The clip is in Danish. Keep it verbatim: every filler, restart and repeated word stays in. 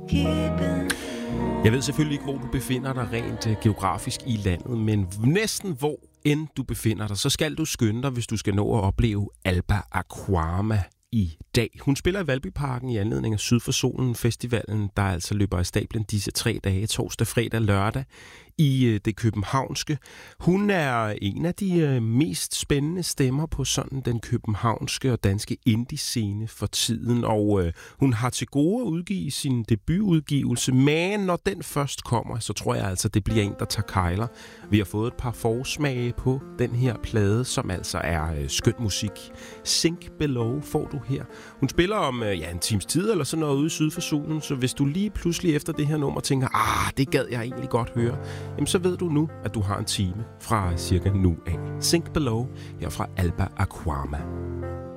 Jeg ved selvfølgelig ikke, hvor du befinder dig rent uh, geografisk i landet, men næsten hvor end du befinder dig, så skal du skynde dig, hvis du skal nå at opleve Alba Aquama i dag. Hun spiller i Valbyparken i anledning af Syd for Solen festivalen, der altså løber af stablen disse tre dage, torsdag, fredag, lørdag, i det københavnske. Hun er en af de mest spændende stemmer på sådan den københavnske og danske indie-scene for tiden, og øh, hun har til gode at udgive sin debutudgivelse, men når den først kommer, så tror jeg altså, det bliver en, der tager kejler. Vi har fået et par forsmage på den her plade, som altså er øh, skøn musik. Sink Below får du her. Hun spiller om øh, ja, en times tid eller sådan noget ude Syd for Solen, så hvis du lige pludselig efter det her nummer tænker, ah, det gad jeg egentlig godt høre, jamen så ved du nu, at du har en time fra cirka nu af. Sink Below her fra Alba Aquama.